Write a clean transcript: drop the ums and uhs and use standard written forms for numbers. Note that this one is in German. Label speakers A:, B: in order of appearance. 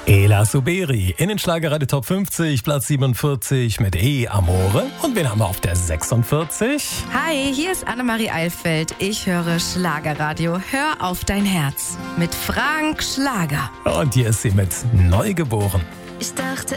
A: Ela Suberi in den Schlagerradio Top 50, Platz 47 mit Amore. Und wen haben wir auf der 46?
B: Hi, hier ist Annemarie Eilfeld. Ich höre Schlagerradio. Hör auf dein Herz mit Frank Schlager.
A: Und hier ist sie mit Neugeboren.
C: Ich dachte